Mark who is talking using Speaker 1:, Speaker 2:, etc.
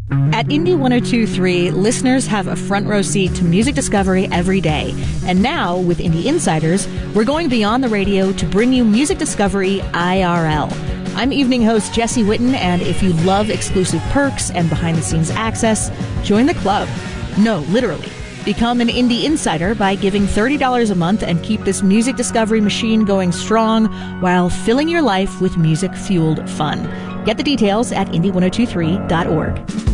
Speaker 1: At Indie 102.3, listeners have a front row seat to music discovery every day. And now, with Indie Insiders, we're going beyond the radio to bring you music discovery IRL. I'm evening host Jesse Witten, and if you love exclusive perks and behind-the-scenes access, join the club. No, literally. Become an Indie Insider by giving $30 a month and keep this music discovery machine going strong while filling your life with music-fueled fun. Get the details at indie1023.org.